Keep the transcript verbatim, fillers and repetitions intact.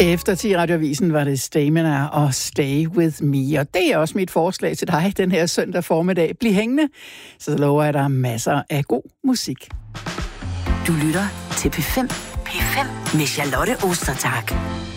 Efter ti Radioavisen var det Stamina og Stay With Me, og det er også mit forslag til dig den her søndag formiddag. Bliv hængende, så lover jeg dig masser af god musik. Du lytter til P fem. P fem med Charlotte Ostertag.